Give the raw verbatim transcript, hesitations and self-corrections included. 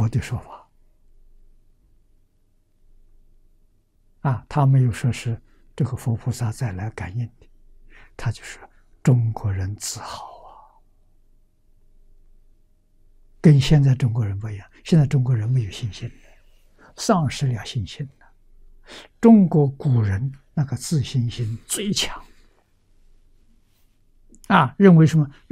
佛的说法啊，他没有说是这个佛菩萨再来感应的，他就是中国人自豪啊，跟现在中国人不一样，现在中国人没有信心了，丧失了信心了。中国古人那个自信心最强啊，认为什么？